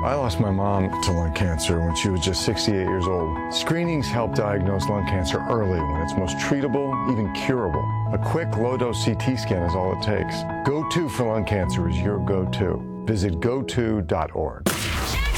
I lost my mom to lung cancer when she was just 68 years old. Screenings help diagnose lung cancer early when it's most treatable, even curable. A quick low-dose CT scan is all it takes. GoTo for lung cancer is your go-to. Visit goto.org.